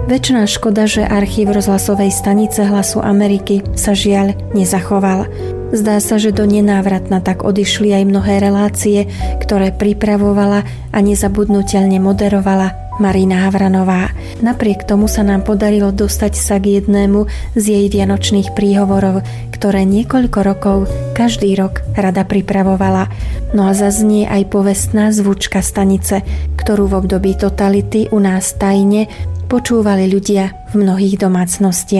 Večná škoda, že archív rozhlasovej stanice Hlasu Ameriky sa žiaľ nezachoval. Zdá sa, že do nenávratna tak odišli aj mnohé relácie, ktoré pripravovala a nezabudnuteľne moderovala Marina Havranová. Napriek tomu sa nám podarilo dostať sa k jednému z jej vianočných príhovorov, ktoré niekoľko rokov každý rok rada pripravovala. No a zaznie aj povestná zvučka stanice, ktorú v období totality u nás tajne počúvali ľudia v mnohých domácnostiach.